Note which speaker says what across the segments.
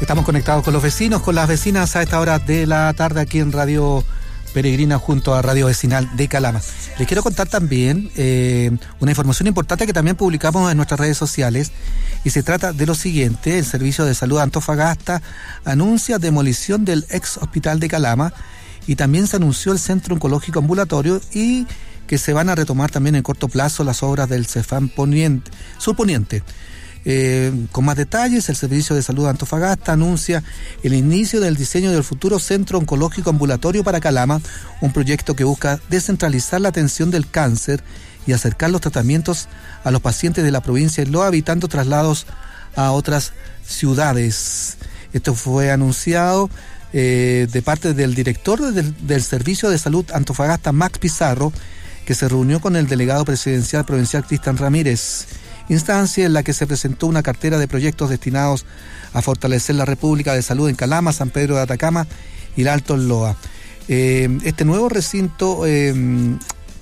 Speaker 1: Estamos conectados con los vecinos, con las vecinas a esta hora de la tarde aquí en Radio Peregrina junto a Radio Vecinal de Calama. Les quiero contar también una información importante que también publicamos en nuestras redes sociales y se trata de lo siguiente. El Servicio de Salud de Antofagasta anuncia demolición del ex hospital de Calama y también se anunció el Centro Oncológico Ambulatorio y que se van a retomar también en corto plazo las obras del CEFAM Surponiente. Con más detalles, el Servicio de Salud de Antofagasta anuncia el inicio del diseño del futuro Centro Oncológico Ambulatorio para Calama, un proyecto que busca descentralizar la atención del cáncer y acercar los tratamientos a los pacientes de la provincia de Loa, evitando traslados a otras ciudades. Esto fue anunciado de parte del director del Servicio de Salud Antofagasta, Max Pizarro, que se reunió con el delegado presidencial provincial Cristian Ramírez, instancia en la que se presentó una cartera de proyectos destinados a fortalecer la República de Salud en Calama, San Pedro de Atacama y el Alto Loa. Este nuevo recinto de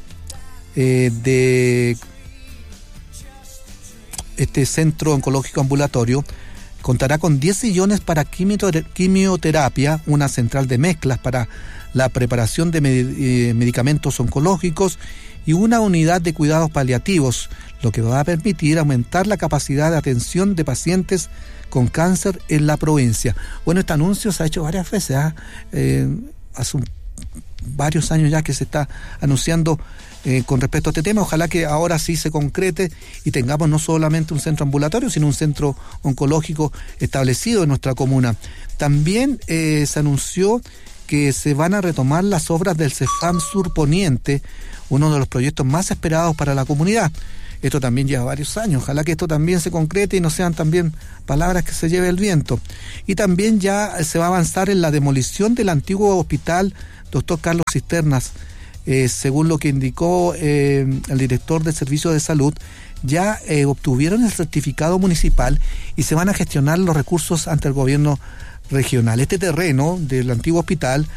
Speaker 1: este Centro Oncológico Ambulatorio contará con 10 sillones para quimioterapia, una central de mezclas para la preparación de medicamentos oncológicos y una unidad de cuidados paliativos, lo que va a permitir aumentar la capacidad de atención de pacientes con cáncer en la provincia. Bueno, este anuncio se ha hecho varias veces, hace varios años ya que se está anunciando con respecto a este tema. Ojalá que ahora sí se concrete y tengamos no solamente un centro ambulatorio, sino un centro oncológico establecido en nuestra comuna. También se anunció que se van a retomar las obras del CEFAM Surponiente, uno de los proyectos más esperados para la comunidad. Esto también lleva varios años. Ojalá que esto también se concrete y no sean también palabras que se lleve el viento. Y también ya se va a avanzar en la demolición del antiguo hospital Dr. Carlos Cisternas. Según lo que indicó el director del Servicio de Salud, ya obtuvieron el certificado municipal y se van a gestionar los recursos ante el gobierno regional. Este terreno del antiguo hospital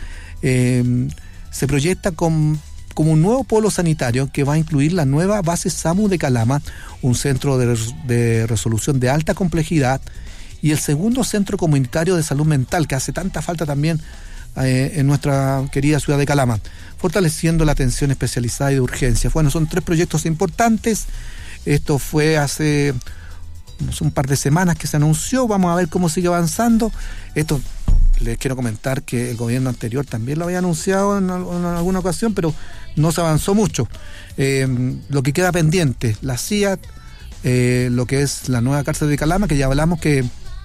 Speaker 1: se proyecta como un nuevo polo sanitario que va a incluir la nueva base SAMU de Calama, un centro de resolución de alta complejidad y el segundo centro comunitario de salud mental que hace tanta falta también en nuestra querida ciudad de Calama, fortaleciendo la atención especializada y de urgencia. Bueno, son 3 proyectos importantes. Esto fue hace un par de semanas que se anunció. Vamos a ver cómo sigue avanzando. Esto les quiero comentar que el gobierno anterior también lo había anunciado en alguna ocasión, pero no se avanzó mucho. Lo que queda pendiente, la CIAT, lo que es la nueva cárcel de Calama, que ya hablamos que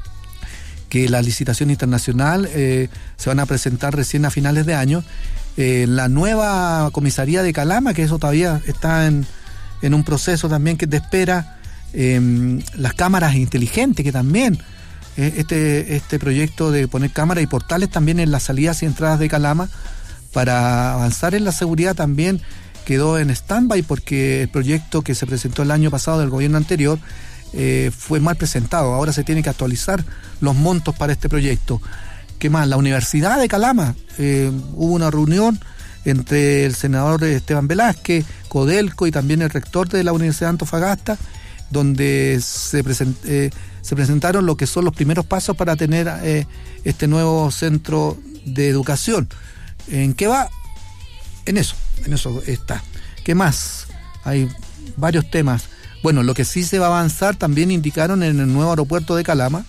Speaker 1: la licitación internacional se van a presentar recién a finales de año. La nueva comisaría de Calama, que eso todavía está en un proceso también que te espera. Las cámaras inteligentes, que también este proyecto de poner cámaras y portales también en las salidas y entradas de Calama para avanzar en la seguridad también quedó en stand-by porque el proyecto que se presentó el año pasado del gobierno anterior fue mal presentado. Ahora se tiene que actualizar los montos para este proyecto. ¿Qué más? La Universidad de Calama, hubo una reunión entre el senador Esteban Velázquez, Codelco y también el rector de la Universidad de Antofagasta, donde se presentaron lo que son los primeros pasos para tener este nuevo centro de educación. ¿En qué va? En eso está. ¿Qué más? Hay varios temas. Bueno, lo que sí se va a avanzar, también indicaron en el nuevo aeropuerto de Calama.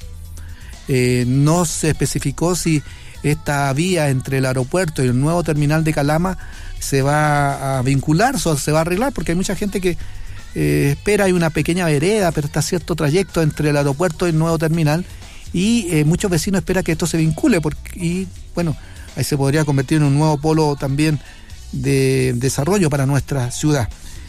Speaker 1: No se especificó si esta vía entre el aeropuerto y el nuevo terminal de Calama se va a vincular o se va a arreglar, porque hay mucha gente que espera, hay una pequeña vereda, pero está cierto trayecto entre el aeropuerto y el nuevo terminal, y muchos vecinos esperan que esto se vincule, y bueno, ahí se podría convertir en un nuevo polo también de desarrollo para nuestra ciudad.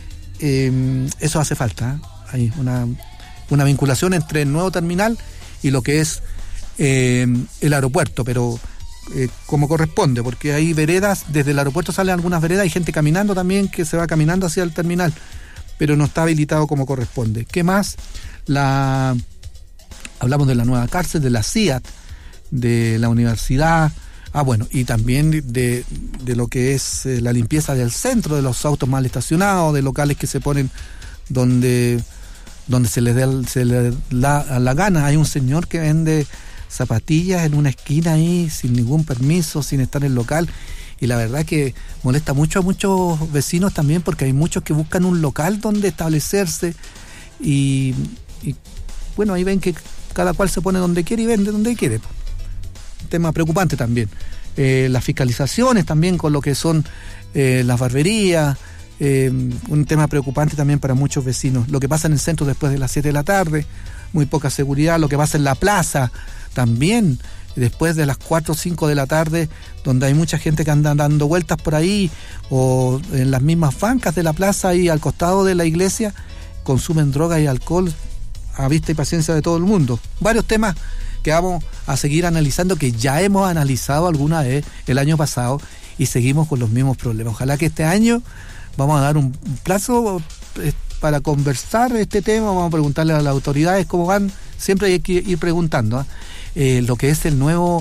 Speaker 1: Eso hace falta, hay una vinculación entre el nuevo terminal y lo que es el aeropuerto, pero como corresponde, porque hay veredas, desde el aeropuerto salen algunas veredas, hay gente caminando también que se va caminando hacia el terminal, pero no está habilitado como corresponde. ¿Qué más? Hablamos de la nueva cárcel, de la CIAT, de la universidad, bueno, y también de lo que es la limpieza del centro, de los autos mal estacionados, de locales que se ponen donde se les da la gana. Hay un señor que vende zapatillas en una esquina ahí, sin ningún permiso, sin estar en el local. Y la verdad que molesta mucho a muchos vecinos también, porque hay muchos que buscan un local donde establecerse y bueno, ahí ven que cada cual se pone donde quiere y vende donde quiere. Un tema preocupante también. Las fiscalizaciones también con lo que son las barberías, un tema preocupante también para muchos vecinos. Lo que pasa en el centro después de las 7 de la tarde, muy poca seguridad. Lo que pasa en la plaza también, después de las 4 o 5 de la tarde, donde hay mucha gente que anda dando vueltas por ahí, o en las mismas bancas de la plaza ahí al costado de la iglesia, consumen droga y alcohol a vista y paciencia de todo el mundo. Varios temas que vamos a seguir analizando, que ya hemos analizado alguna vez el año pasado y seguimos con los mismos problemas. Ojalá que este año vamos a dar un plazo para conversar este tema, vamos a preguntarle a las autoridades cómo van, siempre hay que ir preguntando, lo que es el nuevo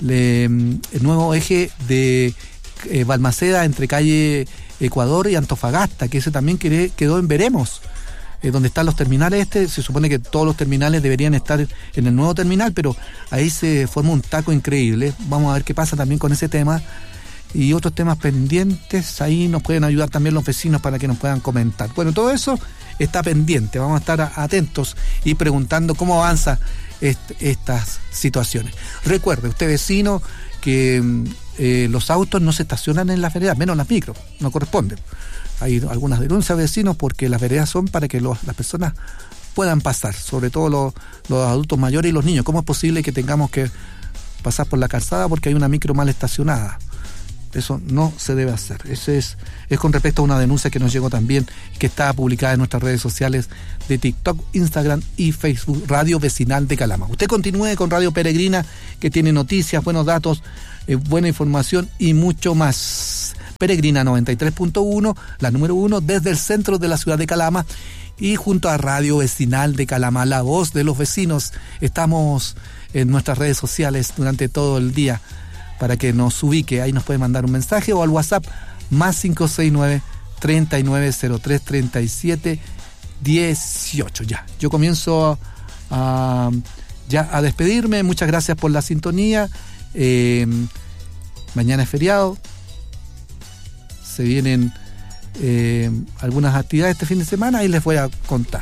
Speaker 1: eje de Balmaceda entre calle Ecuador y Antofagasta, que ese también quedó en veremos. Donde están los terminales se supone que todos los terminales deberían estar en el nuevo terminal, pero ahí se forma un taco increíble. Vamos a ver qué pasa también con ese tema y otros temas pendientes. Ahí nos pueden ayudar también los vecinos para que nos puedan comentar. Bueno, todo eso está pendiente, vamos a estar atentos y preguntando cómo avanza estas situaciones. Recuerde, usted vecino, que los autos no se estacionan en las veredas, menos las micros, no corresponde. Hay algunas denuncias de vecinos porque las veredas son para que las personas puedan pasar, sobre todo los adultos mayores y los niños. ¿Cómo es posible que tengamos que pasar por la calzada porque hay una micro mal estacionada? Eso no se debe hacer. Ese es con respecto a una denuncia que nos llegó también, que está publicada en nuestras redes sociales de TikTok, Instagram y Facebook, Radio Vecinal de Calama. Usted continúe con Radio Peregrina, que tiene noticias, buenos datos, buena información y mucho más. Peregrina 93.1, la número 1 desde el centro de la ciudad de Calama, y junto a Radio Vecinal de Calama, la voz de los vecinos. Estamos en nuestras redes sociales durante todo el día para que nos ubique. Ahí nos puede mandar un mensaje o al WhatsApp más 569-3903-3718. Ya, yo comienzo a despedirme. Muchas gracias por la sintonía. Mañana es feriado. Se vienen algunas actividades este fin de semana y les voy a contar.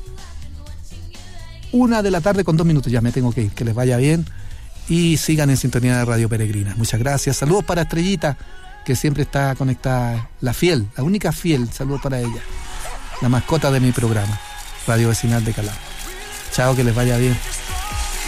Speaker 1: 1:02 p.m, ya me tengo que ir. Que les vaya bien y sigan en sintonía de Radio Peregrina. Muchas gracias. Saludos para Estrellita, que siempre está conectada, la fiel, la única fiel. Saludos para ella, la mascota de mi programa, Radio Vecinal de Calama. Chao, que les vaya bien.